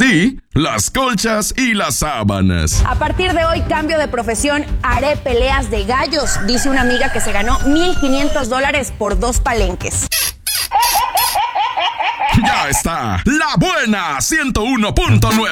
Sí, las colchas y las sábanas. A partir de hoy cambio de profesión, haré peleas de gallos, dice una amiga que se ganó $1,500 por 2 palenques. Ya está, La Buena 101.9.